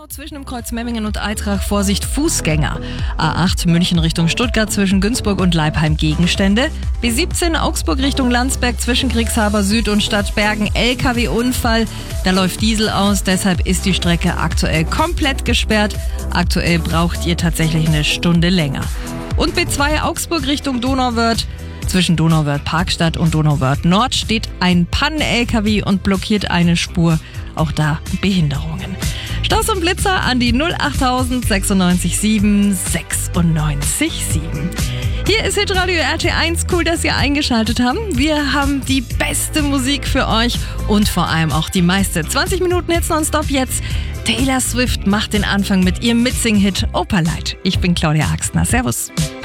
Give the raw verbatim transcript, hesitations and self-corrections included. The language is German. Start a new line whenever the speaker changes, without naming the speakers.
Donau zwischen dem Kreuz Memmingen und Eitrach, Vorsicht Fußgänger. A acht München Richtung Stuttgart zwischen Günzburg und Leipheim Gegenstände. B siebzehn Augsburg Richtung Landsberg zwischen Kriegshaber Süd und Stadtbergen L K W-Unfall. Da läuft Diesel aus, deshalb ist die Strecke aktuell komplett gesperrt. Aktuell braucht ihr tatsächlich eine Stunde länger. Und B zwei Augsburg Richtung Donauwörth. Zwischen Donauwörth Parkstadt und Donauwörth Nord steht ein Pannen-L K W und blockiert eine Spur. Auch da Behinderungen. Staus und Blitzer an die null acht sechsundneunzig sieben sechsundneunzig sieben. Hier ist Hitradio R T eins. Cool, dass ihr eingeschaltet habt. Wir haben die beste Musik für euch und vor allem auch die meiste. zwanzig Minuten Hits nonstop jetzt. Taylor Swift macht den Anfang mit ihrem Mitsing-Hit Opalite. Ich bin Claudia Axtner. Servus.